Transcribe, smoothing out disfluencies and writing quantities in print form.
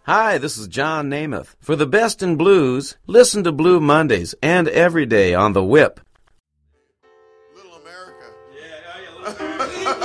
Hi, this is John Namath. For the best in blues, listen to Blue Mondays and every day on The Whip. Little America. Yeah, Little America.